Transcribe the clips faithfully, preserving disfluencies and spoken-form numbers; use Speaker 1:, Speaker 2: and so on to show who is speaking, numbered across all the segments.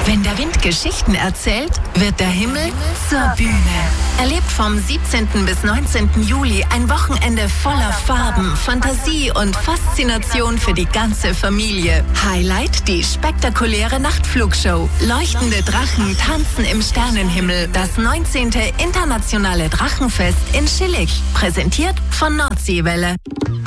Speaker 1: Wenn der Wind Geschichten erzählt, wird der Himmel zur Bühne. Erlebt vom siebzehnten bis neunzehnten Juli ein Wochenende voller Farben, Fantasie und Faszination für die ganze Familie. Highlight die spektakuläre Nachtflugshow. Leuchtende Drachen tanzen im Sternenhimmel. Das neunzehnte Internationale Drachenfest in Schillig. Präsentiert von Nordseewelle.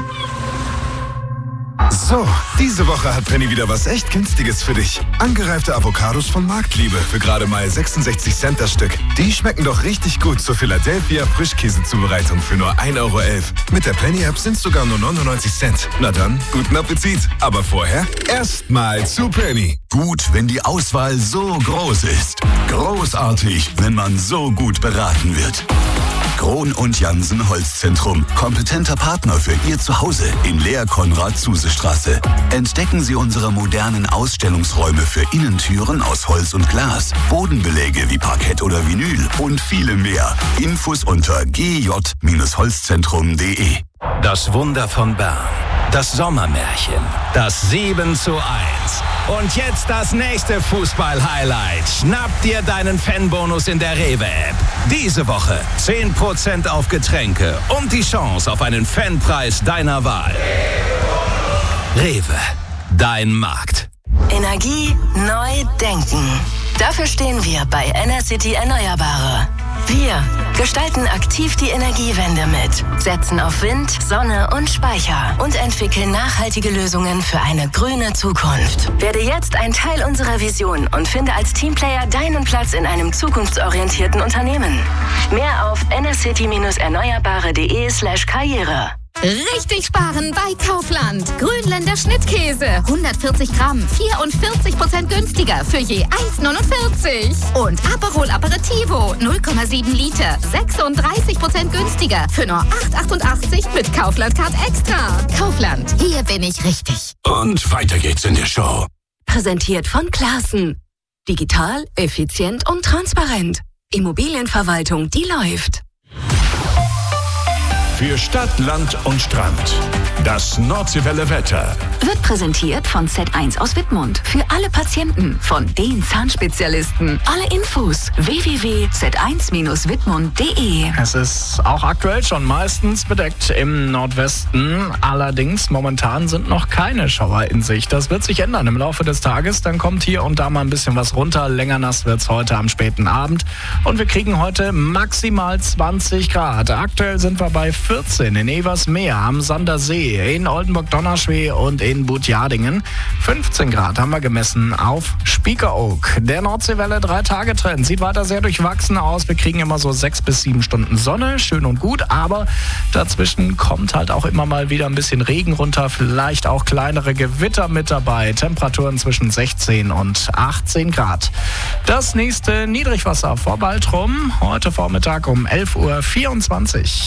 Speaker 2: So, diese Woche hat Penny wieder was echt Günstiges für dich. Angereifte Avocados von Marktliebe für gerade mal sechsundsechzig Cent das Stück. Die schmecken doch richtig gut zur Philadelphia Frischkäsezubereitung für nur ein Euro elf. Mit der Penny-App sind es sogar nur neunundneunzig Cent. Na dann, guten Appetit. Aber vorher erstmal zu Penny.
Speaker 3: Gut, wenn die Auswahl so groß ist. Großartig, wenn man so gut beraten wird. Krohn und Jansen Holzzentrum. Kompetenter Partner für Ihr Zuhause in Lehr-Konrad-Zuse-Straße. Entdecken Sie unsere modernen Ausstellungsräume für Innentüren aus Holz und Glas, Bodenbeläge wie Parkett oder Vinyl und viele mehr. Infos unter g j Holzzentrum punkt de.
Speaker 4: Das Wunder von Bern. Das Sommermärchen. Das sieben zu eins. Und jetzt das nächste Fußball-Highlight. Schnapp dir deinen Fanbonus in der Rewe-App. Diese Woche zehn Prozent auf Getränke und die Chance auf einen Fanpreis deiner Wahl. Rewe, dein Markt.
Speaker 1: Energie neu denken. Dafür stehen wir bei Enercity Erneuerbare. Wir gestalten aktiv die Energiewende mit, setzen auf Wind, Sonne und Speicher und entwickeln nachhaltige Lösungen für eine grüne Zukunft. Werde jetzt ein Teil unserer Vision und finde als Teamplayer deinen Platz in einem zukunftsorientierten Unternehmen. Mehr auf enercity erneuerbare punkt de slash karriere.
Speaker 5: Richtig sparen bei Kaufland. Grünländer Schnittkäse. hundertvierzig Gramm, vierundvierzig Prozent günstiger für je eins neunundvierzig. Und Aperol Aperitivo, null Komma sieben Liter, sechsunddreißig Prozent günstiger für nur acht achtundachtzig mit Kaufland Card Extra. Kaufland, hier bin ich richtig.
Speaker 3: Und weiter geht's in der Show.
Speaker 1: Präsentiert von Classen. Digital, effizient und transparent. Immobilienverwaltung, die läuft.
Speaker 3: Für Stadt, Land und Strand. Das Nordseewelle Wetter.
Speaker 1: Wird präsentiert von Z eins aus Wittmund. Für alle Patienten von den Zahnspezialisten. Alle Infos w w w punkt z eins wittmund punkt de.
Speaker 6: Es ist auch aktuell schon meistens bedeckt im Nordwesten. Allerdings momentan sind noch keine Schauer in Sicht. Das wird sich ändern im Laufe des Tages. Dann kommt hier und da mal ein bisschen was runter. Länger nass wird es heute am späten Abend. Und wir kriegen heute maximal zwanzig Grad. Aktuell sind wir bei vierzehn in Eversmeer am Sandersee, in Oldenburg-Donnerschwee und in Butjadingen. fünfzehn Grad haben wir gemessen auf Spiekeroog. Der Nordseewelle drei-Tage-Trend sieht weiter sehr durchwachsen aus. Wir kriegen immer so sechs bis sieben Stunden Sonne, schön und gut, aber dazwischen kommt halt auch immer mal wieder ein bisschen Regen runter, vielleicht auch kleinere Gewitter mit dabei. Temperaturen zwischen sechzehn und achtzehn Grad. Das nächste Niedrigwasser vor Baltrum, heute Vormittag um elf Uhr vierundzwanzig.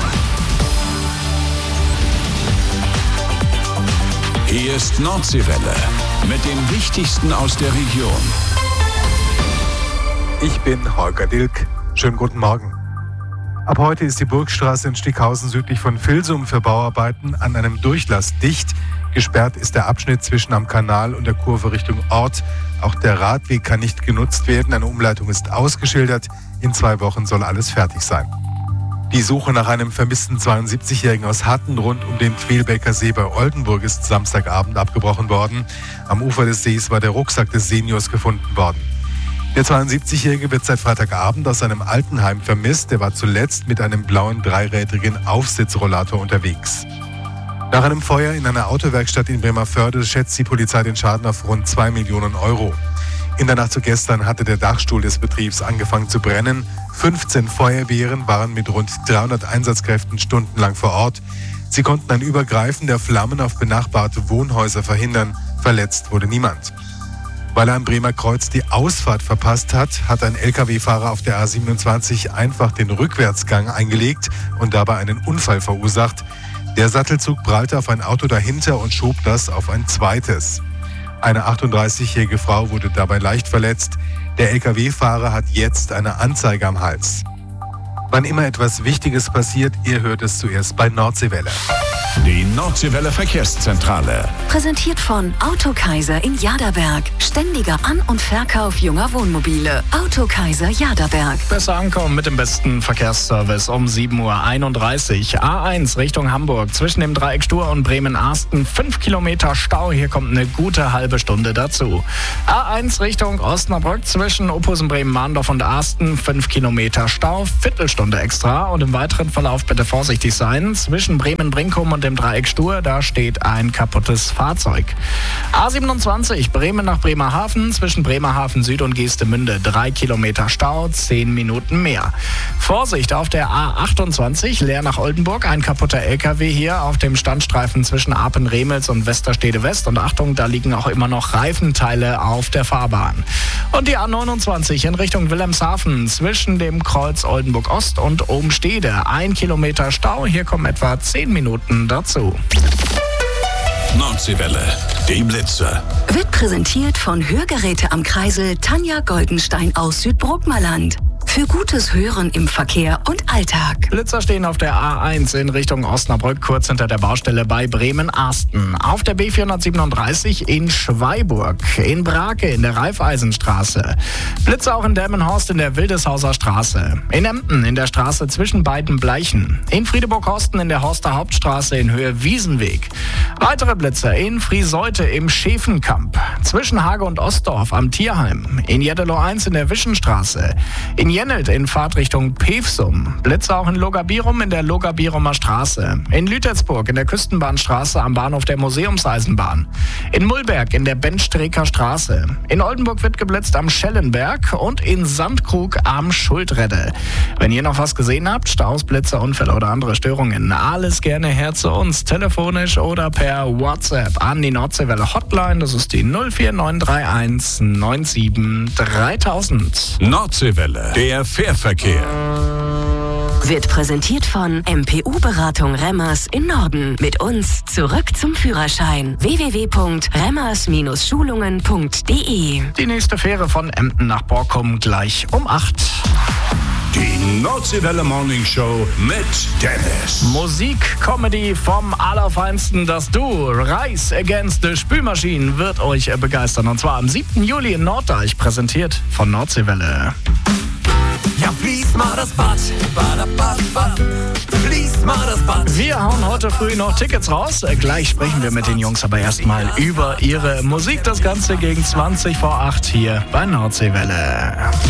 Speaker 3: Hier ist Nordseewelle mit dem Wichtigsten aus der Region.
Speaker 7: Ich bin Holger Dilk. Schönen guten Morgen. Ab heute ist die Burgstraße in Stickhausen südlich von Vilsum für Bauarbeiten an einem Durchlass dicht. Gesperrt ist der Abschnitt zwischen am Kanal und der Kurve Richtung Ort. Auch der Radweg kann nicht genutzt werden. Eine Umleitung ist ausgeschildert. In zwei Wochen soll alles fertig sein. Die Suche nach einem vermissten zweiundsiebzigjährigen aus Hatten rund um den Twelbecker See bei Oldenburg ist Samstagabend abgebrochen worden. Am Ufer des Sees war der Rucksack des Seniors gefunden worden. Der zweiundsiebzigjährige wird seit Freitagabend aus seinem Altenheim vermisst. Er war zuletzt mit einem blauen dreirädrigen Aufsitzrollator unterwegs. Nach einem Feuer in einer Autowerkstatt in Bremervörde schätzt die Polizei den Schaden auf rund zwei Millionen Euro. In der Nacht zu gestern hatte der Dachstuhl des Betriebs angefangen zu brennen. fünfzehn Feuerwehren waren mit rund dreihundert Einsatzkräften stundenlang vor Ort. Sie konnten ein Übergreifen der Flammen auf benachbarte Wohnhäuser verhindern. Verletzt wurde niemand. Weil er am Bremer Kreuz die Ausfahrt verpasst hat, hat ein L K W-Fahrer auf der A siebenundzwanzig einfach den Rückwärtsgang eingelegt und dabei einen Unfall verursacht. Der Sattelzug prallte auf ein Auto dahinter und schob das auf ein zweites. Eine achtunddreißigjährige Frau wurde dabei leicht verletzt. Der L K W-Fahrer hat jetzt eine Anzeige am Hals. Wann immer etwas Wichtiges passiert, ihr hört es zuerst bei Nordseewelle.
Speaker 4: Die Nordseewelle Verkehrszentrale.
Speaker 8: Präsentiert von Autokaiser in Jaderberg. Ständiger An- und Verkauf junger Wohnmobile. Autokaiser Jaderberg.
Speaker 6: Besser ankommen mit dem besten Verkehrsservice um sieben Uhr einunddreißig. A eins Richtung Hamburg. Zwischen dem Dreieck Stur und Bremen-Arsten. fünf Kilometer Stau. Hier kommt eine gute halbe Stunde dazu. A eins Richtung Osnabrück. Zwischen Ophusen, Bremen-Mahndorf und Arsten. fünf Kilometer Stau. Viertelstunde extra. Und im weiteren Verlauf bitte vorsichtig sein. Zwischen Bremen-Brinkum und dem Dreieck Stur, da steht ein kaputtes Fahrzeug. A siebenundzwanzig, Bremen nach Bremerhaven, zwischen Bremerhaven Süd und Geestemünde, drei Kilometer Stau, zehn Minuten mehr. Vorsicht auf der A achtundzwanzig, Leer nach Oldenburg, ein kaputter L K W hier auf dem Standstreifen zwischen Apen-Remels und Westerstede West. Und Achtung, da liegen auch immer noch Reifenteile auf der Fahrbahn. Und die A neunundzwanzig in Richtung Wilhelmshaven, zwischen dem Kreuz Oldenburg Ost und Obenstede, ein Kilometer Stau, hier kommen etwa zehn Minuten dazu.
Speaker 4: Nordseewelle, die Blitzer.
Speaker 8: Wird präsentiert von Hörgeräte am Kreisel Tanja Goldenstein aus Südbrookmerland. Für gutes Hören im Verkehr und Alltag.
Speaker 6: Blitzer stehen auf der A eins in Richtung Osnabrück, kurz hinter der Baustelle bei Bremen-Arsten. Auf der B vierhundertsiebenunddreißig in Schweiburg, in Brake in der Raiffeisenstraße. Blitzer auch in Delmenhorst in der Wildeshauser Straße. In Emden in der Straße zwischen beiden Bleichen. In Friedeburg-Horsten in der Horster Hauptstraße in Höhe Wiesenweg. Weitere Blitzer in Frieseute im Schäfenkamp. Zwischen Hage und Ostdorf am Tierheim. In Jeddelo eins in der Wischenstraße. In Jennelt in Fahrtrichtung Pevsum. Blitzer auch in Logabirum in der Logabirumer Straße. In Lütersburg in der Küstenbahnstraße am Bahnhof der Museumseisenbahn. In Mullberg in der Benstreker Straße. In Oldenburg wird geblitzt am Schellenberg und in Sandkrug am Schuldredde. Wenn ihr noch was gesehen habt, Staus, Blitzer, Unfälle oder andere Störungen, alles gerne her zu uns, telefonisch oder per WhatsApp an die Nordseewelle Hotline. Das ist die null vier neun drei eins neun sieben dreitausend.
Speaker 4: Nordseewelle, der Fährverkehr.
Speaker 8: Wird präsentiert von M P U-Beratung Remmers in Norden. Mit uns zurück zum Führerschein. w w w punkt remmers schulungen punkt d e.
Speaker 6: Die nächste Fähre von Emden nach Borkum gleich um acht.
Speaker 4: Die Nordseewelle Morning Show mit Dennis.
Speaker 6: Musik, Comedy vom Allerfeinsten. Das Duo Rise Against the Spülmaschinen wird euch begeistern. Und zwar am siebten Juli in Norddeich, präsentiert von Nordseewelle.
Speaker 9: Ja, fließ mal das Bad, bad, bad, bad. Fließ mal das Bad.
Speaker 6: Wir hauen heute früh noch Tickets raus. Gleich sprechen wir mit den Jungs aber erstmal über ihre Musik. Das Ganze gegen zwanzig vor acht hier bei Nordseewelle.